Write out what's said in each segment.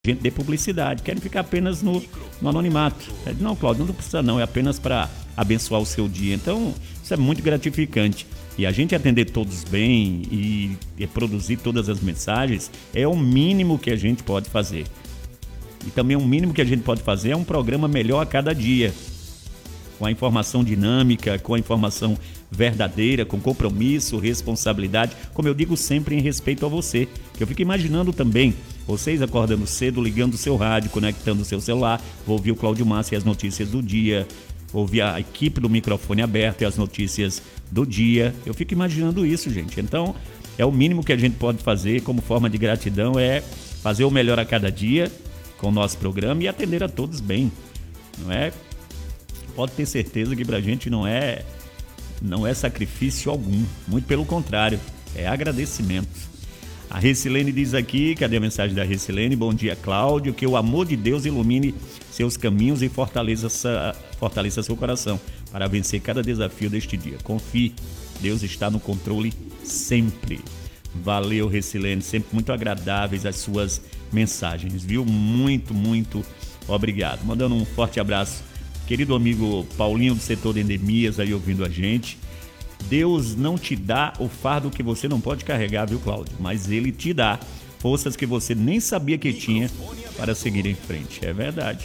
gente dê publicidade, querem ficar apenas no anonimato. Não, Cláudio, não precisa não, é apenas para abençoar o seu dia. Então, isso é muito gratificante. E a gente atender todos bem e produzir todas as mensagens é o mínimo que a gente pode fazer. E também o mínimo que a gente pode fazer é um programa melhor a cada dia, com a informação dinâmica, com a informação verdadeira, com compromisso, responsabilidade, como eu digo sempre, em respeito a você. Eu fico imaginando também vocês acordando cedo, ligando o seu rádio, conectando o seu celular, vou ouvir o Cláudio Massa e as notícias do dia, ouvir a equipe do microfone aberto e as notícias do dia. Eu fico imaginando isso, gente. Então, é o mínimo que a gente pode fazer como forma de gratidão, é fazer o melhor a cada dia com o nosso programa e atender a todos bem, não é? Pode ter certeza que pra gente não é sacrifício algum, muito pelo contrário, é agradecimento. A Recilene diz aqui, cadê a mensagem da Recilene? Bom dia, Cláudio, que o amor de Deus ilumine seus caminhos e fortaleça seu coração para vencer cada desafio deste dia. Confie, Deus está no controle sempre. Valeu, Recilene, sempre muito agradáveis as suas mensagens, viu? Muito, muito obrigado. Mandando um forte abraço, querido amigo Paulinho do setor de endemias aí ouvindo a gente. Deus não te dá o fardo que você não pode carregar, viu, Cláudio? Mas Ele te dá forças que você nem sabia que tinha para seguir em frente. É verdade.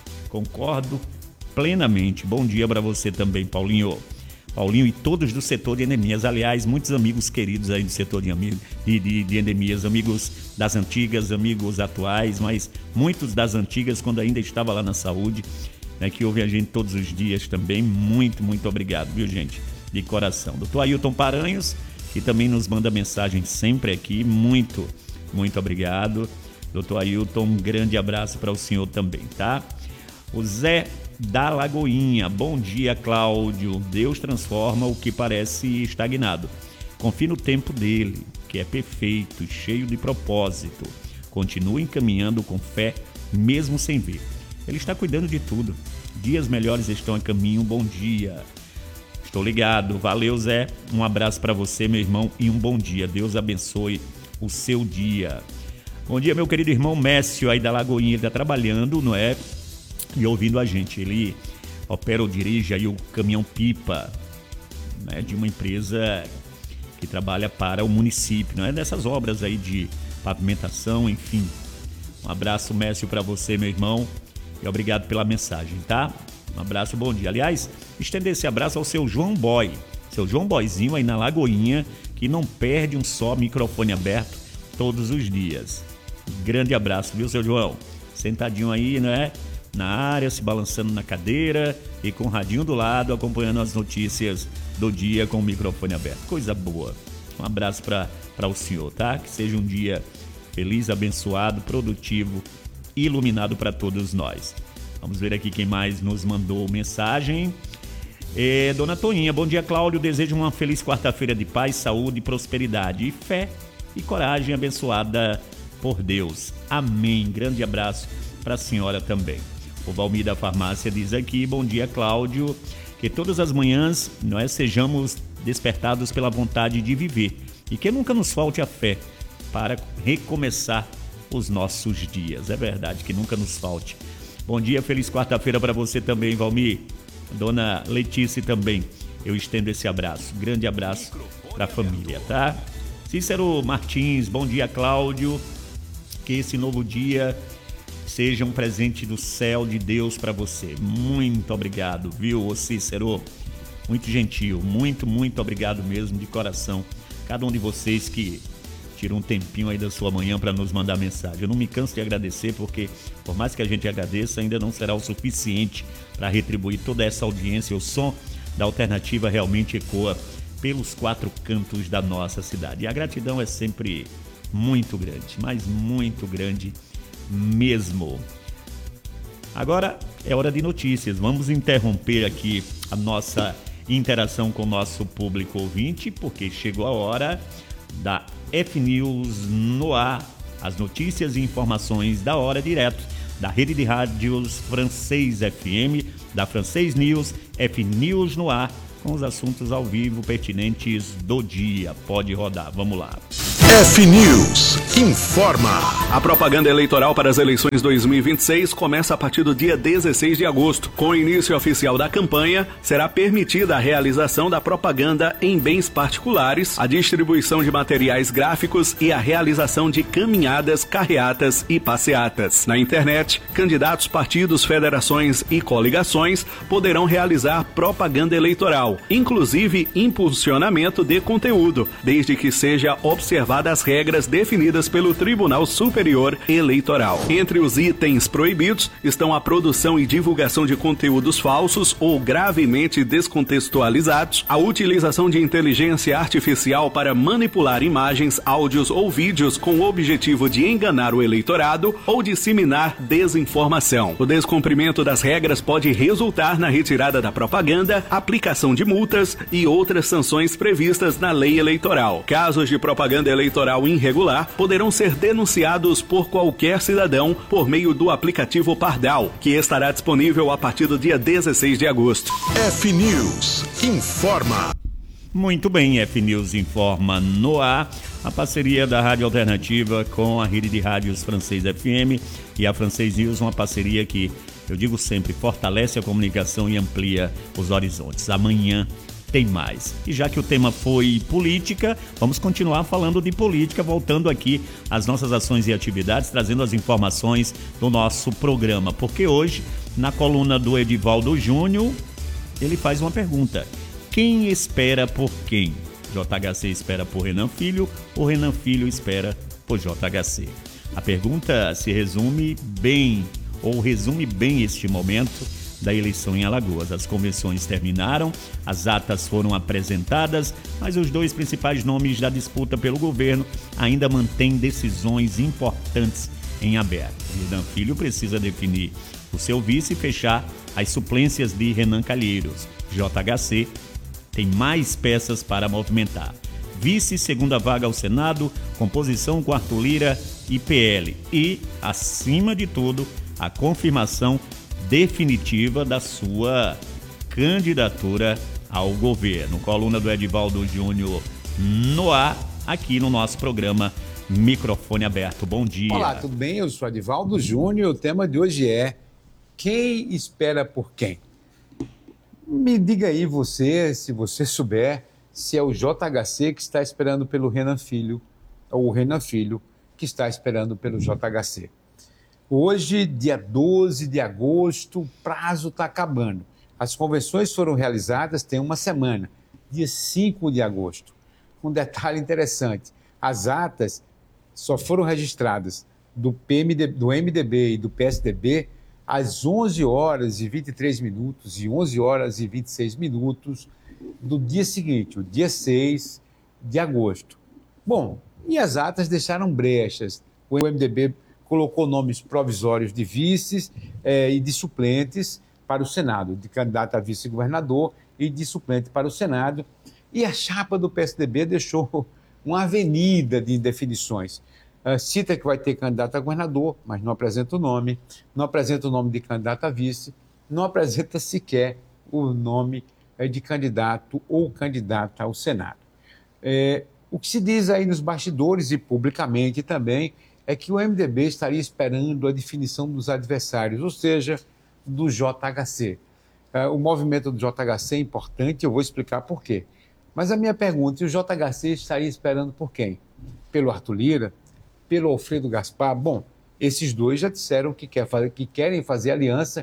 Concordo plenamente. Bom dia para você também, Paulinho. Paulinho e todos do setor de endemias. Aliás, muitos amigos queridos aí do setor de endemias, amigos das antigas, amigos atuais, mas muitos das antigas quando ainda estava lá na saúde, né, que ouve a gente todos os dias também. Muito, muito obrigado, viu, gente? De coração. Doutor Ailton Paranhos, que também nos manda mensagem sempre aqui. Muito, muito obrigado. Doutor Ailton, um grande abraço para o senhor também, tá? O Zé da Lagoinha. Bom dia, Cláudio. Deus transforma o que parece estagnado. Confie no tempo dele, que é perfeito e cheio de propósito. Continue caminhando com fé, mesmo sem ver. Ele está cuidando de tudo. Dias melhores estão a caminho. Bom dia. Estou ligado. Valeu, Zé. Um abraço para você, meu irmão, e um bom dia. Deus abençoe o seu dia. Bom dia, meu querido irmão Mécio, aí da Lagoinha. Ele está trabalhando, não é? E ouvindo a gente. Ele opera ou dirige aí o caminhão-pipa, né, de uma empresa que trabalha para o município, não é? Dessas obras aí de pavimentação, enfim. Um abraço, Mécio, para você, meu irmão. E obrigado pela mensagem, tá? Um abraço, bom dia. Aliás, estender esse abraço ao seu João Boy, seu João Boyzinho aí na Lagoinha, que não perde um só microfone aberto todos os dias. Grande abraço, viu, seu João? Sentadinho aí, né, na área, se balançando na cadeira e com o radinho do lado, acompanhando as notícias do dia com o microfone aberto. Coisa boa. Um abraço para o senhor, tá? Que seja um dia feliz, abençoado, produtivo e iluminado para todos nós. Vamos ver aqui quem mais nos mandou mensagem. Dona Toninha, bom dia, Cláudio. Desejo uma feliz quarta-feira de paz, saúde, prosperidade e fé e coragem abençoada por Deus. Amém. Grande abraço para a senhora também. O Valmir da Farmácia diz aqui, bom dia, Cláudio. Que todas as manhãs nós sejamos despertados pela vontade de viver e que nunca nos falte a fé para recomeçar os nossos dias. É verdade, que nunca nos falte. Bom dia, feliz quarta-feira para você também, Valmir. Dona Letícia também, eu estendo esse abraço. Grande abraço para a família, tá? Cícero Martins, bom dia, Cláudio. Que esse novo dia seja um presente do céu de Deus para você. Muito obrigado, viu, Cícero? Muito gentil, muito, muito obrigado mesmo, de coração. Cada um de vocês que tira um tempinho aí da sua manhã para nos mandar mensagem. Eu não me canso de agradecer, porque por mais que a gente agradeça, ainda não será o suficiente para retribuir toda essa audiência. O som da Alternativa realmente ecoa pelos 4 cantos da nossa cidade. E a gratidão é sempre muito grande, mas muito grande mesmo. Agora é hora de notícias. Vamos interromper aqui a nossa interação com o nosso público ouvinte, porque chegou a hora da F-News no ar, as notícias e informações da hora, direto da rede de rádios Francês FM, da Francês News, F-News no ar, com os assuntos ao vivo pertinentes do dia. Pode rodar, vamos lá. F-News informa. A propaganda eleitoral para as eleições 2026 começa a partir do dia 16 de agosto. Com o início oficial da campanha, será permitida a realização da propaganda em bens particulares, a distribuição de materiais gráficos e a realização de caminhadas, carreatas e passeatas. Na internet, candidatos, partidos, federações e coligações poderão realizar propaganda eleitoral, inclusive impulsionamento de conteúdo, desde que seja observadas as regras definidas pelo Tribunal Superior Eleitoral. Entre os itens proibidos estão a produção e divulgação de conteúdos falsos ou gravemente descontextualizados, a utilização de inteligência artificial para manipular imagens, áudios ou vídeos com o objetivo de enganar o eleitorado ou disseminar desinformação. O descumprimento das regras pode resultar na retirada da propaganda, aplicação de multas e outras sanções previstas na lei eleitoral. Casos de propaganda eleitoral irregular poderão ser denunciados por qualquer cidadão por meio do aplicativo Pardal, que estará disponível a partir do dia 16 de agosto. F-News informa. Muito bem, F-News informa no ar. A parceria da Rádio Alternativa com a rede de rádios Francês FM e a Francês News, uma parceria que, eu digo sempre, fortalece a comunicação e amplia os horizontes. Amanhã tem mais. E já que o tema foi política, vamos continuar falando de política, voltando aqui às nossas ações e atividades, trazendo as informações do nosso programa. Porque hoje, na coluna do Edivaldo Júnior, ele faz uma pergunta: quem espera por quem? JHC espera por Renan Filho ou Renan Filho espera por JHC? A pergunta se resume bem este momento da eleição em Alagoas. As convenções terminaram, as atas foram apresentadas, mas os dois principais nomes da disputa pelo governo ainda mantêm decisões importantes em aberto. Renan Filho precisa definir o seu vice e fechar as suplências de Renan Calheiros. JHC tem mais peças para movimentar: vice, segunda vaga ao Senado, composição com Arthur Lira e PL. E, acima de tudo, a confirmação definitiva da sua candidatura ao governo. Coluna do Edivaldo Júnior no ar, aqui no nosso programa Microfone Aberto. Bom dia. Olá, tudo bem? Eu sou Edivaldo Júnior. O tema de hoje é: quem espera por quem? Me diga aí você, se você souber, se é o JHC que está esperando pelo Renan Filho ou o Renan Filho que está esperando pelo JHC. Hoje, dia 12 de agosto, o prazo está acabando. As convenções foram realizadas tem uma semana, dia 5 de agosto. Um detalhe interessante: as atas só foram registradas do MDB e do PSDB às 11 horas e 23 minutos e 11 horas e 26 minutos do dia seguinte, o dia 6 de agosto. Bom, e as atas deixaram brechas. O MDB colocou nomes provisórios de vices e de suplentes para o Senado, de candidato a vice-governador e de suplente para o Senado. E a chapa do PSDB deixou uma avenida de indefinições. Cita que vai ter candidato a governador, mas não apresenta o nome, não apresenta o nome de candidato a vice, não apresenta sequer o nome de candidato ou candidata ao Senado. O que se diz aí nos bastidores e publicamente também é que o MDB estaria esperando a definição dos adversários, ou seja, do JHC. O movimento do JHC é importante, eu vou explicar por quê. Mas a minha pergunta: e o JHC estaria esperando por quem? Pelo Arthur Lira? Pelo Alfredo Gaspar? Bom, esses dois já disseram que querem fazer aliança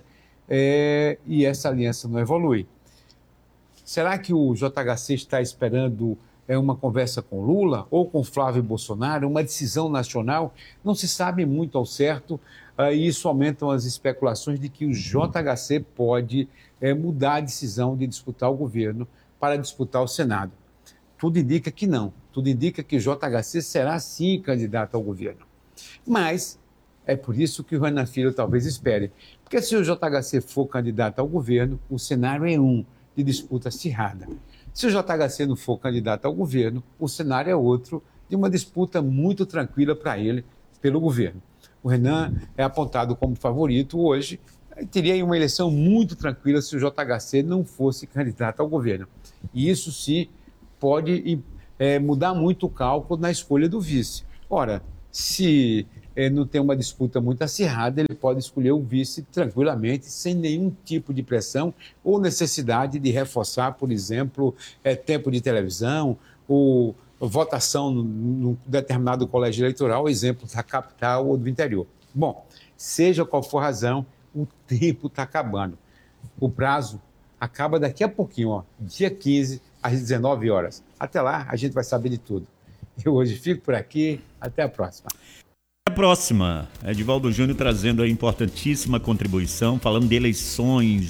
e essa aliança não evolui. Será que o JHC está esperando uma conversa com Lula ou com Flávio Bolsonaro, uma decisão nacional? Não se sabe muito ao certo, e isso aumenta as especulações de que o JHC pode mudar a decisão de disputar o governo para disputar o Senado. Tudo indica que não, tudo indica que o JHC será sim candidato ao governo. Mas é por isso que o Renan Filho talvez espere, porque se o JHC for candidato ao governo, o cenário é de disputa acirrada. Se o JHC não for candidato ao governo, o cenário é outro, de uma disputa muito tranquila para ele pelo governo. O Renan é apontado como favorito hoje, teria aí uma eleição muito tranquila se o JHC não fosse candidato ao governo. E isso sim pode mudar muito o cálculo na escolha do vice. Ora, se não tem uma disputa muito acirrada, ele pode escolher o vice tranquilamente, sem nenhum tipo de pressão ou necessidade de reforçar, por exemplo, tempo de televisão ou votação num determinado colégio eleitoral, exemplo da capital ou do interior. Bom, seja qual for a razão, o tempo está acabando. O prazo acaba daqui a pouquinho, dia 15, às 19 horas. Até lá, a gente vai saber de tudo. Eu hoje fico por aqui. Até a próxima. Até a próxima. Edivaldo Júnior trazendo a importantíssima contribuição, falando de eleições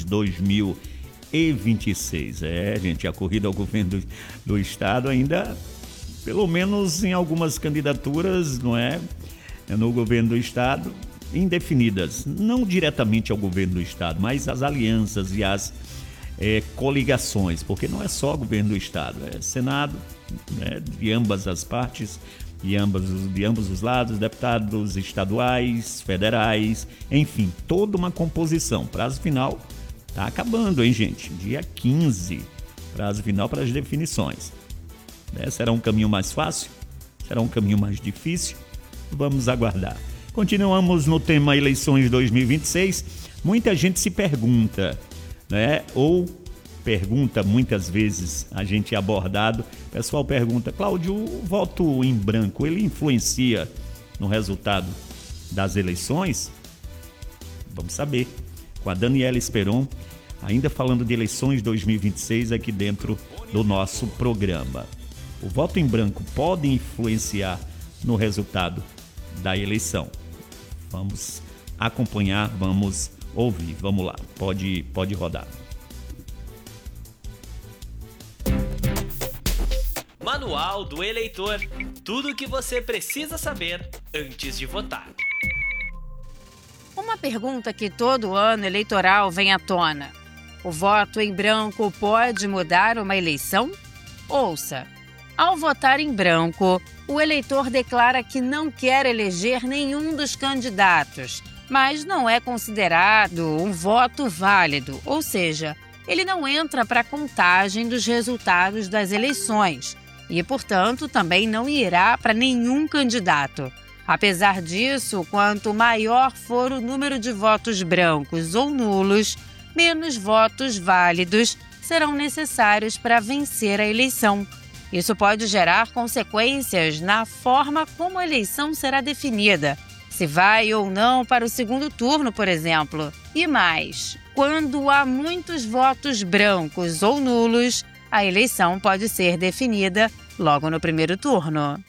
2026. Gente, a corrida ao governo do Estado ainda, pelo menos em algumas candidaturas, não é? No governo do Estado, indefinidas. Não diretamente ao governo do Estado, mas as alianças e as coligações, porque não é só o governo do Estado, é Senado, né, de ambas as partes, de ambos os lados, deputados estaduais, federais, enfim, toda uma composição. Prazo final está acabando, hein, gente? Dia 15, prazo final para as definições. Será um caminho mais fácil? Será um caminho mais difícil? Vamos aguardar. Continuamos no tema eleições 2026. Muita gente se pergunta, né? Ou pergunta muitas vezes, a gente é abordado, o pessoal pergunta: Cláudio, o voto em branco, ele influencia no resultado das eleições? Vamos saber. Com a Daniela Esperon, ainda falando de eleições 2026 aqui dentro do nosso programa. O voto em branco pode influenciar no resultado da eleição? Vamos acompanhar, vamos ouvir. Vamos lá, pode rodar. Manual do Eleitor. Tudo o que você precisa saber antes de votar. Uma pergunta que todo ano eleitoral vem à tona: o voto em branco pode mudar uma eleição? Ouça. Ao votar em branco, o eleitor declara que não quer eleger nenhum dos candidatos, mas não é considerado um voto válido, ou seja, ele não entra para a contagem dos resultados das eleições e, portanto, também não irá para nenhum candidato. Apesar disso, quanto maior for o número de votos brancos ou nulos, menos votos válidos serão necessários para vencer a eleição. Isso pode gerar consequências na forma como a eleição será definida, se vai ou não para o segundo turno, por exemplo. E mais, quando há muitos votos brancos ou nulos, a eleição pode ser definida logo no primeiro turno.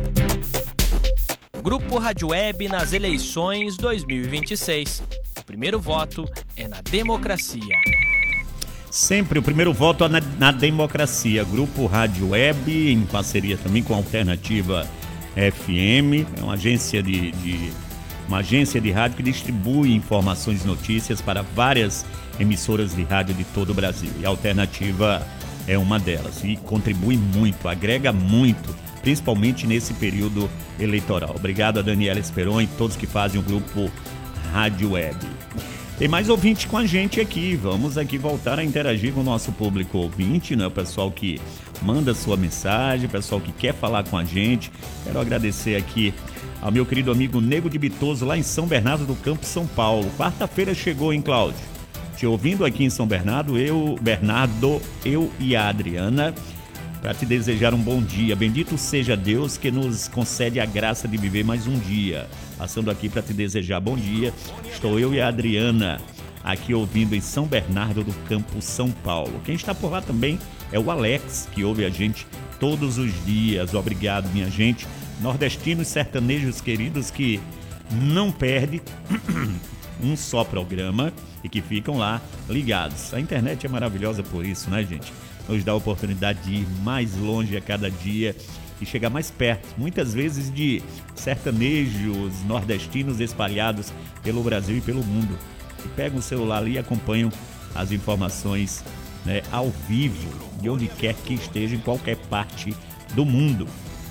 Grupo Rádio Web nas eleições 2026. O primeiro voto é na democracia. Sempre o primeiro voto na democracia. Grupo Rádio Web, em parceria também com a Alternativa FM, é uma agência de rádio que distribui informações e notícias para várias emissoras de rádio de todo o Brasil. E a Alternativa é uma delas e contribui muito, agrega muito, principalmente nesse período eleitoral. Obrigado a Daniela Esperon e todos que fazem o Grupo Rádio Web. Tem mais ouvinte com a gente aqui. Vamos aqui voltar a interagir com o nosso público ouvinte, né? O pessoal que manda sua mensagem, o pessoal que quer falar com a gente. Quero agradecer aqui ao meu querido amigo Nego de Bitoso, lá em São Bernardo do Campo, São Paulo. Quarta-feira chegou, hein, Cláudio? Te ouvindo aqui em São Bernardo, eu e a Adriana, para te desejar um bom dia. Bendito seja Deus que nos concede a graça de viver mais um dia. Passando aqui para te desejar bom dia. Estou eu e a Adriana aqui ouvindo em São Bernardo do Campo, São Paulo. Quem está por lá também é o Alex, que ouve a gente todos os dias. Obrigado, minha gente. Nordestinos sertanejos queridos que não perdem um só programa e que ficam lá ligados. A internet é maravilhosa por isso, né, gente? Nos dá a oportunidade de ir mais longe a cada dia e chegar mais perto, muitas vezes, de sertanejos nordestinos espalhados pelo Brasil e pelo mundo, que pegam o celular ali e acompanham as informações, né, ao vivo, de onde quer que esteja, em qualquer parte do mundo.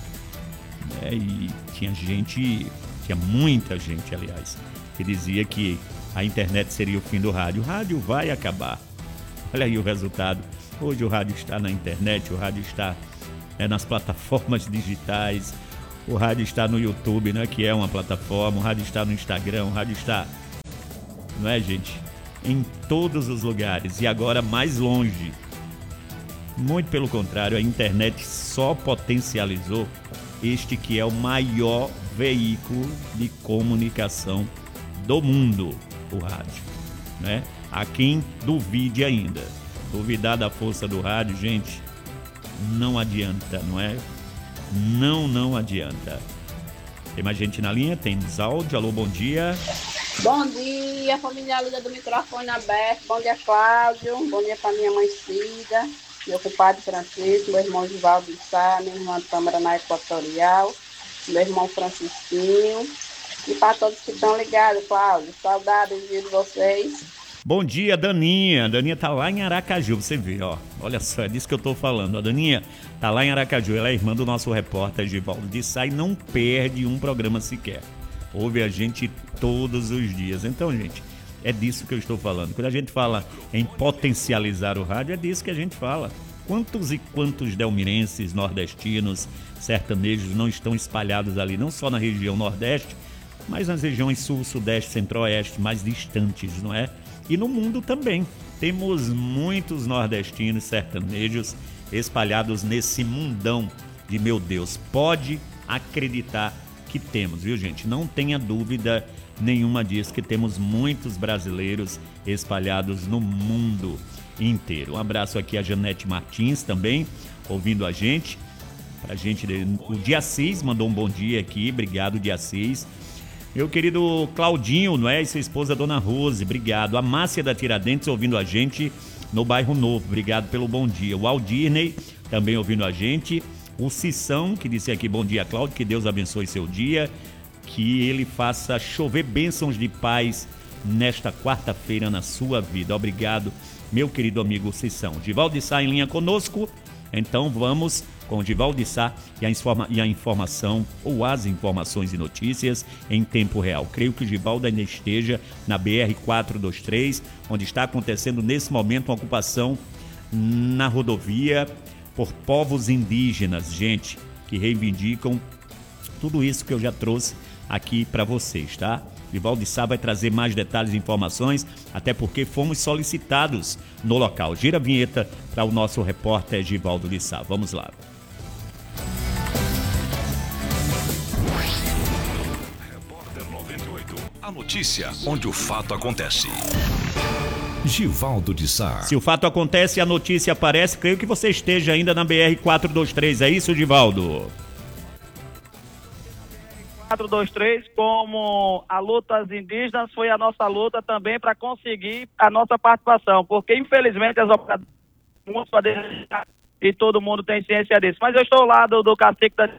E tinha muita gente, aliás, que dizia que a internet seria o fim do rádio. O rádio vai acabar. Olha aí o resultado. Hoje o rádio está na internet, o rádio está nas plataformas digitais. O rádio está no YouTube, né, que é uma plataforma. O rádio está no Instagram, o rádio está, não é, gente? Em todos os lugares. E agora mais longe. Muito pelo contrário, a internet só potencializou este que é o maior veículo de comunicação do mundo, o rádio, né? Há quem duvide ainda. Duvidar da força do rádio, gente, não adianta, não é? Não adianta. Tem mais gente na linha? Tem áudio? Alô, bom dia. Bom dia, família Luda do microfone aberto. Bom dia, Cláudio. Bom dia para minha mãe Cida, meu compadre Francisco, meu irmão Givaldo de Sá, minha irmã Tâmara na Equatorial, meu irmão Francisquinho. E para todos que estão ligados, Cláudio. Saudades de vocês. Bom dia, Daninha. Daninha tá lá em Aracaju, você vê, ó. Olha só, é disso que eu tô falando. A Daninha tá lá em Aracaju, ela é irmã do nosso repórter Givaldo de Sá e não perde um programa sequer. Ouve a gente todos os dias. Então, gente, é disso que eu estou falando. Quando a gente fala em potencializar o rádio, é disso que a gente fala. Quantos e quantos delmirenses, nordestinos, sertanejos não estão espalhados ali, não só na região nordeste, mas nas regiões sul, sudeste, centro-oeste, mais distantes, não é? E no mundo também. Temos muitos nordestinos sertanejos espalhados nesse mundão de, meu Deus, pode acreditar que temos, viu, gente? Não tenha dúvida nenhuma disso, que temos muitos brasileiros espalhados no mundo inteiro. Um abraço aqui a Janete Martins também, ouvindo a gente. O Diassis mandou um bom dia aqui, obrigado, Diassis. Meu querido Claudinho, não é? E sua esposa, Dona Rose, obrigado. A Márcia da Tiradentes ouvindo a gente no Bairro Novo, obrigado pelo bom dia. O Aldirney também ouvindo a gente. O Cissão, que disse aqui, bom dia, Cláudio, que Deus abençoe seu dia, que ele faça chover bênçãos de paz nesta quarta-feira na sua vida. Obrigado, meu querido amigo Cissão. Givaldo de Sá em linha conosco, então vamos com o Givaldo de Sá e a informação, ou as informações e notícias em tempo real. Creio que o Givaldo ainda esteja na BR-423, onde está acontecendo nesse momento uma ocupação na rodovia por povos indígenas, gente, que reivindicam tudo isso que eu já trouxe aqui para vocês, tá? Givaldo de Sá vai trazer mais detalhes e informações, até porque fomos solicitados no local. Gira a vinheta para o nosso repórter Givaldo de Sá. Vamos lá. Repórter 98. A notícia onde o fato acontece. Givaldo de Sá. Se o fato acontece e a notícia aparece, creio que você esteja ainda na BR-423. É isso, Givaldo? 423, como a luta indígenas, foi a nossa luta também para conseguir a nossa participação, porque infelizmente as operações e todo mundo tem ciência disso. Mas eu estou ao lado do cacique da...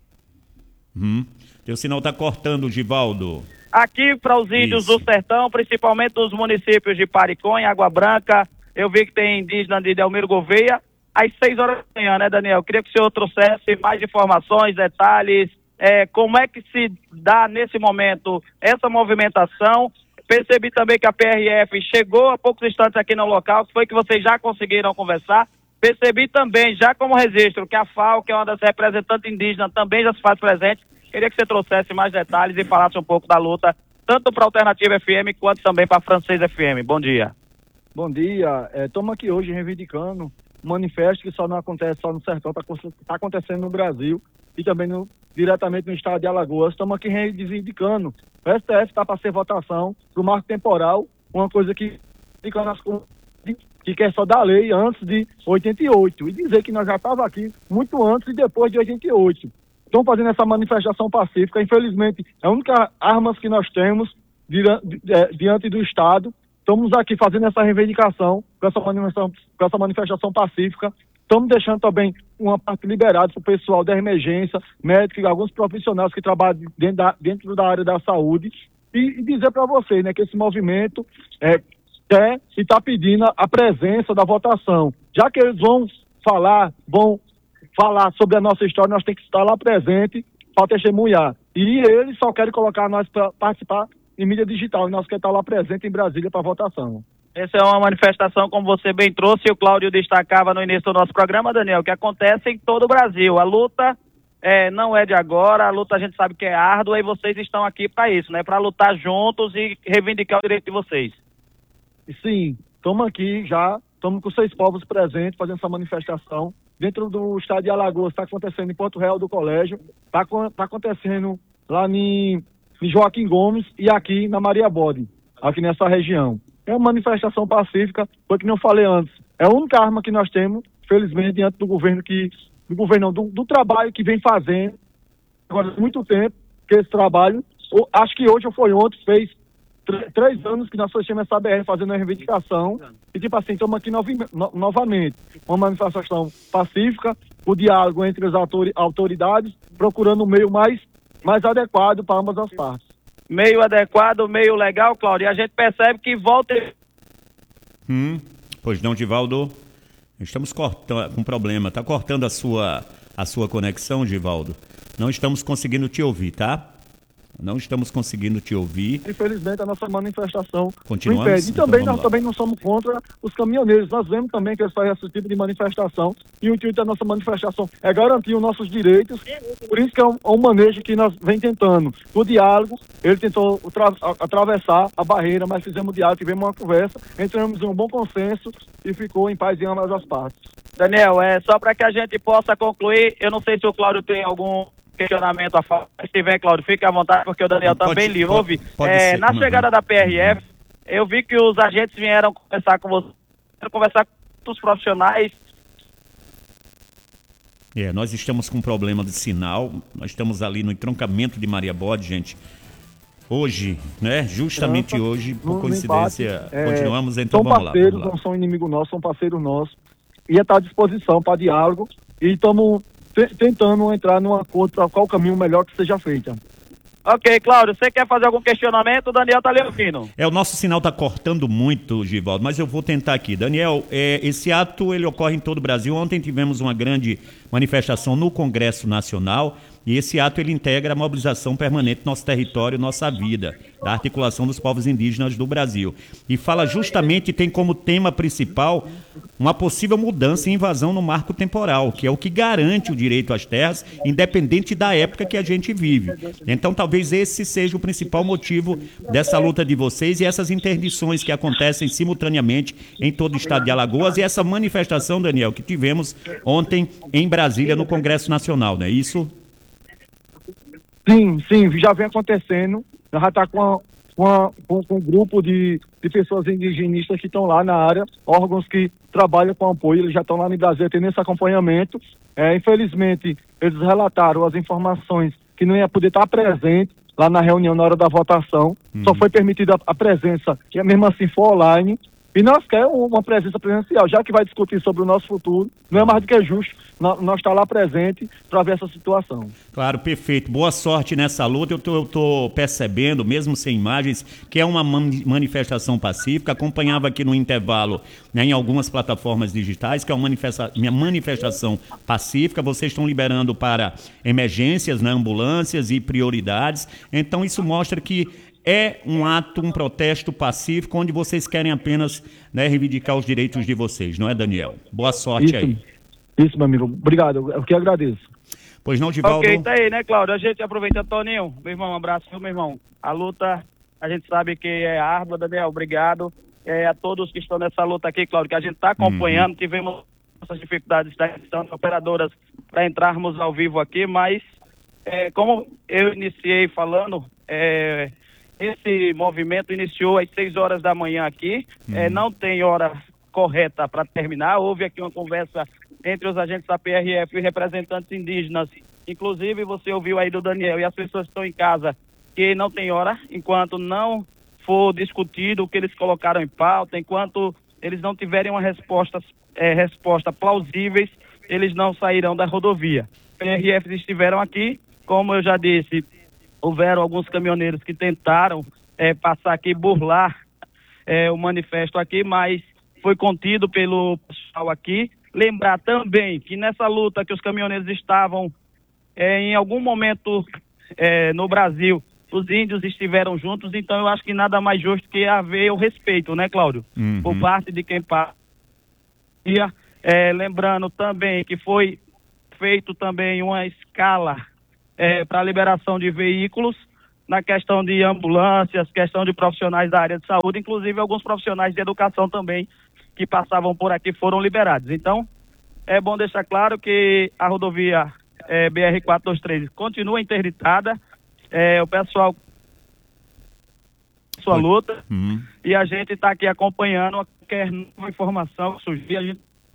Teu sinal está cortando, Givaldo. Aqui para os índios do sertão, principalmente dos municípios de Pariconha, Água Branca, eu vi que tem indígena de Delmiro Gouveia, às 6 horas da manhã, né, Daniel? Eu queria que o senhor trouxesse mais informações, detalhes, como é que se dá nesse momento essa movimentação. Percebi também que a PRF chegou há poucos instantes aqui no local, que foi que vocês já conseguiram conversar. Percebi também, já como registro, que a FAO, que é uma das representantes indígenas, também já se faz presente. Queria que você trouxesse mais detalhes e falasse um pouco da luta, tanto para a Alternativa FM quanto também para a Francês FM. Bom dia. Bom dia. Estamos aqui hoje reivindicando um manifesto que só não acontece só no sertão, está acontecendo no Brasil e também diretamente no estado de Alagoas. Estamos aqui reivindicando. O STF está para ser votação do marco temporal, uma coisa que quer só dar lei antes de 88 e dizer que nós já estávamos aqui muito antes e depois de 88. Estão fazendo essa manifestação pacífica. Infelizmente, é a única arma que nós temos diante do Estado. Estamos aqui fazendo essa reivindicação com essa manifestação pacífica. Estamos deixando também uma parte liberada para o pessoal da emergência, médicos e alguns profissionais que trabalham dentro da área da saúde. E dizer para vocês, né, que esse movimento quer e está pedindo a presença da votação. Já que eles vão falar sobre a nossa história, nós temos que estar lá presente para testemunhar. E eles só querem colocar nós para participar em mídia digital, e nós queremos estar lá presente em Brasília para votação. Essa é uma manifestação, como você bem trouxe, e o Cláudio destacava no início do nosso programa, Daniel, que acontece em todo o Brasil. A luta não é de agora, a luta a gente sabe que é árdua e vocês estão aqui para isso, né? Para lutar juntos e reivindicar o direito de vocês. Sim, estamos aqui já, estamos com 6 povos presentes fazendo essa manifestação. Dentro do estado de Alagoas, está acontecendo em Porto Real do Colégio, está acontecendo lá em Joaquim Gomes e aqui na Maria Bode, aqui nessa região. É uma manifestação pacífica, foi que não falei antes. É a única arma que nós temos, felizmente, diante do governo do trabalho que vem fazendo agora há muito tempo, que esse trabalho, acho que hoje ou foi ontem, fez 3 anos que nós fechamos essa BR fazendo a reivindicação, e tipo assim, estamos aqui novamente, uma manifestação pacífica, o diálogo entre as autoridades, procurando o meio mais adequado para ambas as partes. Meio adequado, meio legal, Cláudio, e a gente percebe que volta... Pois não, Givaldo? Estamos cortando com problema. Está cortando a sua conexão, Givaldo? Não estamos conseguindo te ouvir, tá? Não estamos conseguindo te ouvir. Infelizmente, a nossa manifestação continuamos, impede. E também nós também não somos contra os caminhoneiros. Nós vemos também que eles fazem esse tipo de manifestação. E o intuito da nossa manifestação é garantir os nossos direitos. Por isso que é um manejo que nós vem tentando. No diálogo, ele tentou atravessar a barreira, mas fizemos diálogo, tivemos uma conversa, entramos em um bom consenso e ficou em paz em ambas as partes. Daniel, só para que a gente possa concluir, eu não sei se o Cláudio tem algum questionamento a falar. Se tiver, Cláudio, fique à vontade, porque o Daniel também lhe ouve. Na chegada da PRF, eu vi que os agentes vieram conversar com você, conversar com os profissionais. Nós estamos com um problema de sinal, nós estamos ali no entroncamento de Maria Bode, gente. Hoje, né? Justamente hoje, por coincidência, continuamos, então vamos lá. São parceiros, não são inimigos nossos, são parceiros nossos. Ia estar à disposição para diálogo e estamos tentando entrar num acordo para qual caminho melhor que seja feito. Ok, Cláudio, você quer fazer algum questionamento? O Daniel está lhe ouvindo. O nosso sinal está cortando muito, Givaldo, mas eu vou tentar aqui. Daniel, esse ato ele ocorre em todo o Brasil. Ontem tivemos uma grande manifestação no Congresso Nacional e esse ato ele integra a mobilização permanente do nosso território, nossa vida, da articulação dos povos indígenas do Brasil. E fala justamente, tem como tema principal uma possível mudança e invasão no marco temporal, que é o que garante o direito às terras, independente da época que a gente vive. Então, talvez esse seja o principal motivo dessa luta de vocês e essas interdições que acontecem simultaneamente em todo o estado de Alagoas e essa manifestação, Daniel, que tivemos ontem em Brasília, no Congresso Nacional, não é isso? Sim, já vem acontecendo. Já está com um grupo de pessoas indigenistas que estão lá na área, órgãos que trabalham com apoio, eles já estão lá no Brasil tendo esse acompanhamento. Infelizmente, eles relataram as informações que não ia poder estar presente lá na reunião na hora da votação. Só foi permitida a presença, que mesmo assim for online. E nós queremos uma presença presencial, já que vai discutir sobre o nosso futuro, não é mais do que justo nós estar lá presente para ver essa situação. Claro, perfeito. Boa sorte nessa luta. Eu tô percebendo, mesmo sem imagens, que é uma manifestação pacífica. Acompanhava aqui no intervalo, né, em algumas plataformas digitais, que é uma manifestação pacífica. Vocês estão liberando para emergências, né, ambulâncias e prioridades. Então isso mostra que é um ato, um protesto pacífico, onde vocês querem apenas, né, reivindicar os direitos de vocês, não é, Daniel? Boa sorte aí. Isso, meu amigo. Obrigado, eu que agradeço. Pois não, Givaldo? Ok, tá aí, né, Cláudio? A gente aproveita, Toninho. Meu irmão, um abraço, meu irmão. A luta, a gente sabe que é árdua, Daniel, obrigado. A todos que estão nessa luta aqui, Cláudio, que a gente está acompanhando. Tivemos essas dificuldades da questão de operadoras para entrarmos ao vivo aqui, mas como eu iniciei falando, esse movimento iniciou às 6 horas da manhã aqui, não tem hora correta para terminar. Houve aqui uma conversa entre os agentes da PRF e representantes indígenas. Inclusive, você ouviu aí do Daniel, e as pessoas que estão em casa, que não tem hora, enquanto não for discutido o que eles colocaram em pauta, enquanto eles não tiverem uma resposta plausíveis, eles não sairão da rodovia. PRFs estiveram aqui, como eu já disse, houveram alguns caminhoneiros que tentaram passar aqui, burlar o manifesto aqui, mas foi contido pelo pessoal aqui. Lembrar também que nessa luta que os caminhoneiros estavam em algum momento no Brasil, os índios estiveram juntos, então eu acho que nada mais justo que haver o respeito, né, Cláudio? Por parte de quem passa. Lembrando também que foi feito também uma escala para a liberação de veículos, na questão de ambulâncias, questão de profissionais da área de saúde, inclusive alguns profissionais de educação também que passavam por aqui foram liberados. Então, é bom deixar claro que a rodovia BR-423 continua interditada, o pessoal sua luta, e a gente está aqui acompanhando qualquer nova informação que surgir, a gente...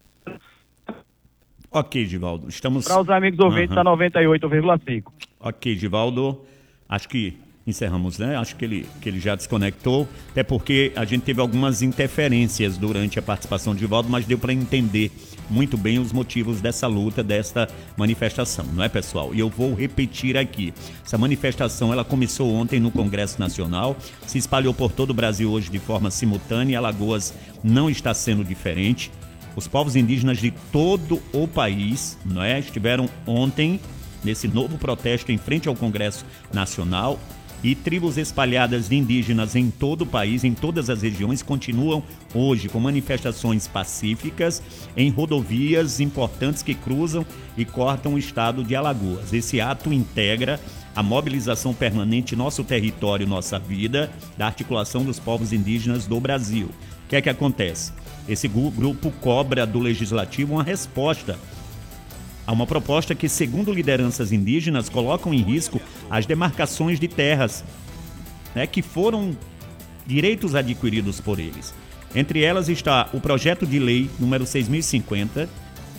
Ok, Givaldo, estamos... Para os amigos ouvintes da 98,5. Ok, Givaldo, acho que encerramos, né? Acho que ele já desconectou, até porque a gente teve algumas interferências durante a participação de Givaldo, mas deu para entender muito bem os motivos dessa luta, desta manifestação, não é, pessoal? E eu vou repetir aqui, essa manifestação ela começou ontem no Congresso Nacional, se espalhou por todo o Brasil hoje de forma simultânea, Alagoas não está sendo diferente. Os povos indígenas de todo o país, não é, estiveram ontem nesse novo protesto em frente ao Congresso Nacional, e tribos espalhadas de indígenas em todo o país, em todas as regiões, continuam hoje com manifestações pacíficas em rodovias importantes que cruzam e cortam o estado de Alagoas. Esse ato integra a mobilização permanente Nosso Território, Nossa Vida, da articulação dos povos indígenas do Brasil. O que é que acontece? Esse grupo cobra do Legislativo uma resposta a uma proposta que, segundo lideranças indígenas, colocam em risco as demarcações de terras, né, que foram direitos adquiridos por eles. Entre elas está o projeto de lei número 6.050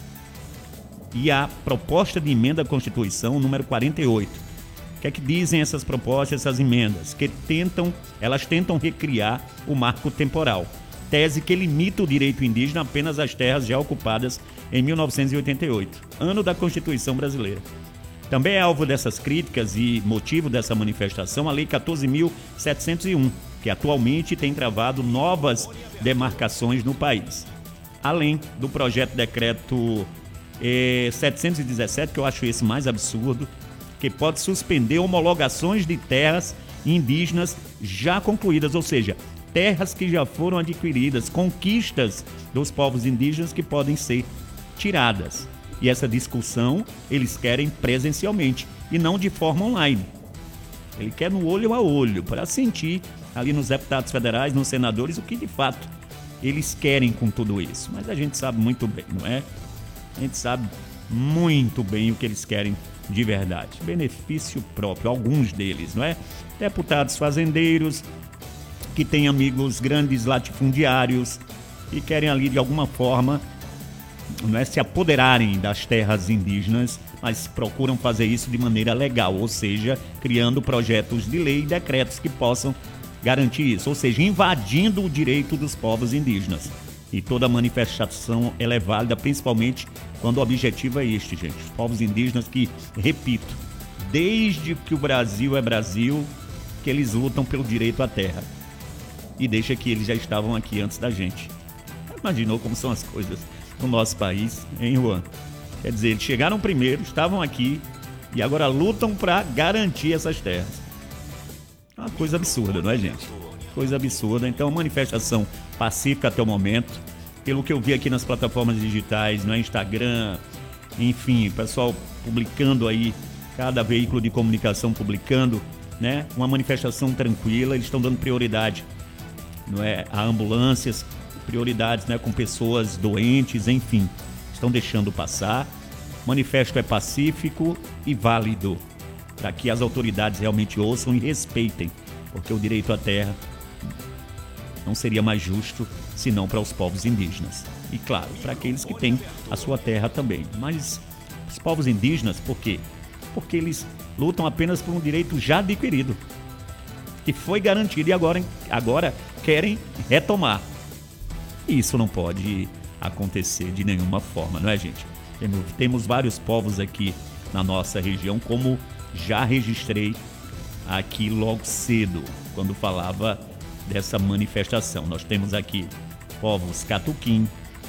e a proposta de emenda à Constituição número 48. O que é que dizem essas propostas, essas emendas? Que elas tentam recriar o marco temporal, tese que limita o direito indígena apenas às terras já ocupadas em 1988, ano da Constituição Brasileira. Também é alvo dessas críticas e motivo dessa manifestação a Lei 14.701, que atualmente tem travado novas demarcações no país. Além do projeto de decreto 717, que eu acho esse mais absurdo, que pode suspender homologações de terras indígenas já concluídas, ou seja, terras que já foram adquiridas, conquistas dos povos indígenas que podem ser tiradas. E essa discussão eles querem presencialmente e não de forma online. Ele quer no olho a olho, para sentir ali nos deputados federais, nos senadores, o que de fato eles querem com tudo isso. Mas a gente sabe muito bem, não é? A gente sabe muito bem o que eles querem de verdade. Benefício próprio, alguns deles, não é? Deputados fazendeiros, que têm amigos grandes latifundiários e querem ali de alguma forma, não é, se apoderarem das terras indígenas, mas procuram fazer isso de maneira legal, ou seja, criando projetos de lei e decretos que possam garantir isso, ou seja, invadindo o direito dos povos indígenas. E toda manifestação ela é válida, principalmente quando o objetivo é este, gente. Os povos indígenas que, repito, desde que o Brasil é Brasil, que eles lutam pelo direito à terra. E deixa que eles já estavam aqui antes da gente. Imaginou como são as coisas no nosso país, hein, Juan? Quer dizer, eles chegaram primeiro, estavam aqui e agora lutam para garantir essas terras. É uma coisa absurda, não é, gente? Coisa absurda. Então, manifestação pacífica até o momento. Pelo que eu vi aqui nas plataformas digitais, no Instagram, enfim, o pessoal publicando aí, cada veículo de comunicação publicando, né? Uma manifestação tranquila, eles estão dando prioridade, não é, a ambulâncias, prioridades, né, com pessoas doentes, enfim, estão deixando passar. O manifesto é pacífico e válido, para que as autoridades realmente ouçam e respeitem, porque o direito à terra não seria mais justo senão para os povos indígenas. E claro, para aqueles que têm a sua terra também. Mas os povos indígenas, por quê? Porque eles lutam apenas por um direito já adquirido, que foi garantido e agora querem retomar. E isso não pode acontecer de nenhuma forma, não é, gente? Temos vários povos aqui na nossa região, como já registrei aqui logo cedo, quando falava dessa manifestação. Nós temos aqui povos Catuquim,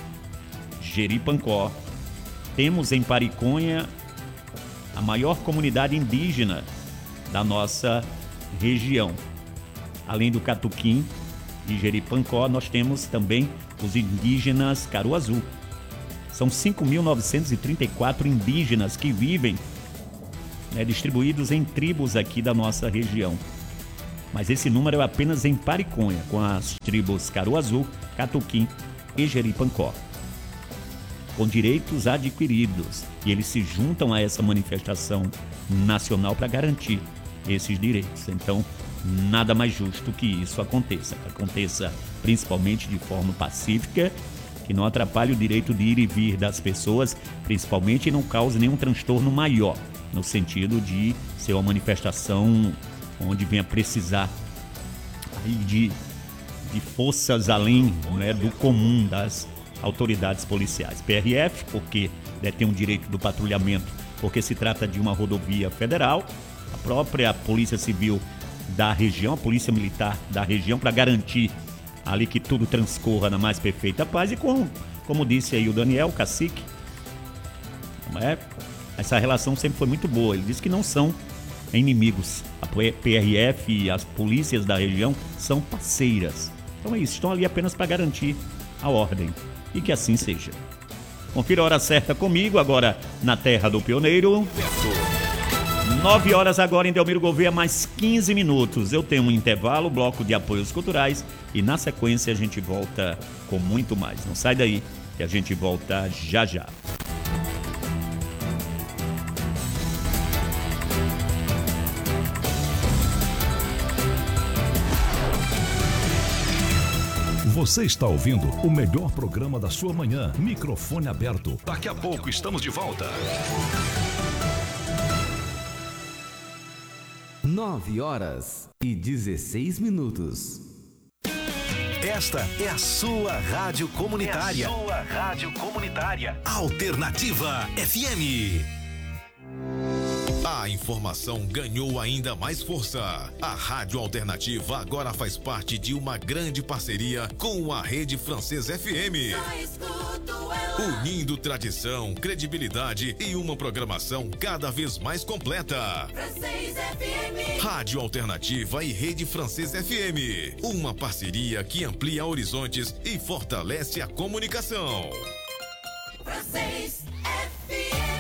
Jeripancó, temos em Pariconha a maior comunidade indígena da nossa região. Além do Catuquim e Jeripancó, nós temos também os indígenas Caruazu. São 5.934 indígenas que vivem, distribuídos em tribos aqui da nossa região. Mas esse número é apenas em Pariconha, com as tribos Caruazu, Catuquim e Jeripancó, com direitos adquiridos. E eles se juntam a essa manifestação nacional para garantir esses direitos. Então, nada mais justo que isso aconteça. Que aconteça principalmente de forma pacífica, que não atrapalhe o direito de ir e vir das pessoas, principalmente, e não cause nenhum transtorno maior, no sentido de ser uma manifestação onde venha precisar aí de forças além, do comum das autoridades policiais. PRF, porque tem um direito do patrulhamento, porque se trata de uma rodovia federal, a própria Polícia Civil da região, a Polícia Militar da região, para garantir ali que tudo transcorra na mais perfeita paz. E como disse aí o Daniel, o cacique, essa relação sempre foi muito boa. Ele disse que não são inimigos. A PRF e as polícias da região são parceiras. Então é isso, estão ali apenas para garantir a ordem. E que assim seja. Confira a hora certa comigo, agora na Terra do Pioneiro. 9 horas agora em Delmiro Gouveia, mais 15 minutos. Eu tenho um intervalo, bloco de apoios culturais, e na sequência a gente volta com muito mais. Não sai daí, que a gente volta já já. Você está ouvindo o melhor programa da sua manhã. Microfone aberto. Daqui a pouco estamos de volta. 9 horas e 16 minutos. Esta é a sua rádio comunitária. É a sua rádio comunitária. Alternativa FM. A informação ganhou ainda mais força. A Rádio Alternativa agora faz parte de uma grande parceria com a Rede Francês FM. Unindo tradição, credibilidade e uma programação cada vez mais completa. Francês FM. Rádio Alternativa e Rede Francês FM. Uma parceria que amplia horizontes e fortalece a comunicação. Francês FM.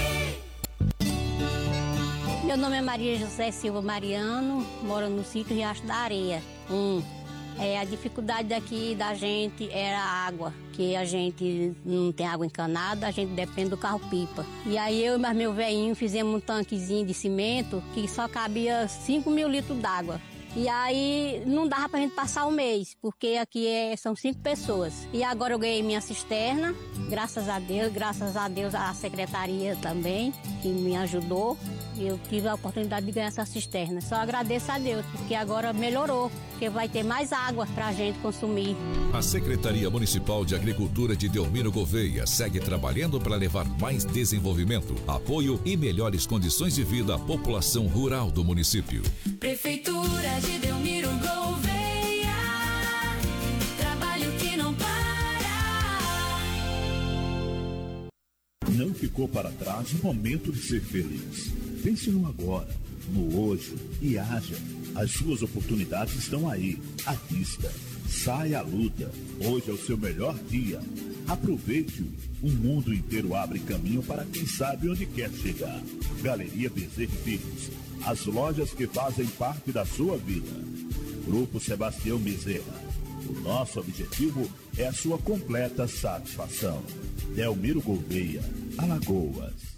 Meu nome é Maria José Silva Mariano, moro no sítio Riacho da Areia. A dificuldade daqui da gente era a água, que a gente não tem água encanada, a gente depende do carro-pipa. E aí eu e mais meu velhinho fizemos um tanquezinho de cimento que só cabia 5.000 litros d'água. E aí não dava pra gente passar o mês, porque aqui são 5 pessoas. E agora eu ganhei minha cisterna, graças a Deus a secretaria também, que me ajudou. Eu tive a oportunidade de ganhar essa cisterna. Só agradeço a Deus, porque agora melhorou, porque vai ter mais água pra gente consumir. A Secretaria Municipal de Agricultura de Delmiro Gouveia segue trabalhando para levar mais desenvolvimento, apoio e melhores condições de vida à população rural do município. Prefeitura de Delmiro Gouveia, trabalho que não para. Não ficou para trás o momento de ser feliz. Pense no agora, no hoje e haja. As suas oportunidades estão aí, à vista. Saia à luta. Hoje é o seu melhor dia. Aproveite-o. O mundo inteiro abre caminho para quem sabe onde quer chegar. Galeria Bezerra e Filhos. As lojas que fazem parte da sua vida. Grupo Sebastião Bezerra. O nosso objetivo é a sua completa satisfação. Delmiro Gouveia, Alagoas.